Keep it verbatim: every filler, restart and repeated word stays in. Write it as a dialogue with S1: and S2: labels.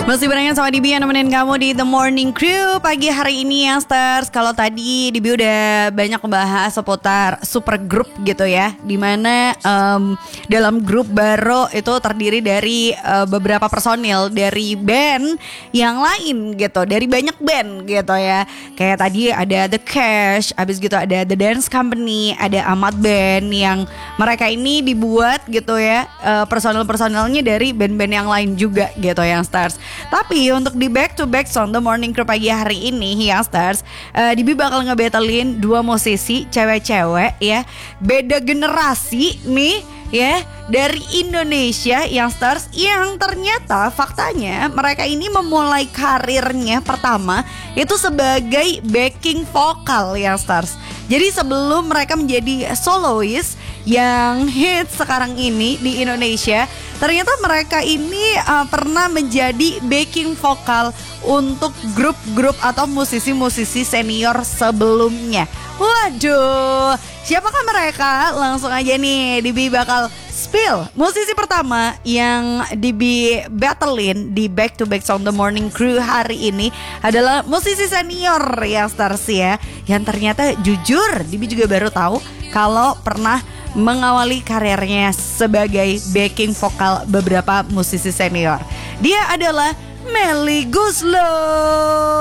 S1: Masih barengan sama Dibi yang nemenin kamu di The Morning Crew pagi hari ini ya Stars. Kalau tadi Dibi udah banyak membahas seputar super group gitu ya, dimana um, dalam grup Baro itu terdiri dari uh, beberapa personil dari band yang lain gitu, dari banyak band gitu ya. Kayak tadi ada The Cash, abis gitu ada The Dance Company, ada Ahmad Band yang mereka ini dibuat gitu ya, uh, personil-personilnya dari band-band yang lain juga gitu ya Stars. Tapi untuk di back to back song The Morning Crew pagi hari ini ya Stars, uh, Dibi bakal ngebetelin dua musisi cewek-cewek ya, beda generasi nih ya, dari Indonesia yang Stars, yang ternyata faktanya mereka ini memulai karirnya pertama itu sebagai backing vokal ya Stars. Jadi sebelum mereka menjadi soloist yang hits sekarang ini di Indonesia, ternyata mereka ini uh, pernah menjadi backing vokal untuk grup-grup atau musisi-musisi senior sebelumnya. Waduh, siapakah mereka? Langsung aja nih Dibi bakal spill. Musisi pertama yang Dibi battlein di back to back song The Morning Crew hari ini adalah musisi senior yang Stars ya, yang ternyata jujur Dibi juga baru tahu kalau pernah mengawali karirnya sebagai backing vokal beberapa musisi senior. Dia adalah Melly Goeslaw.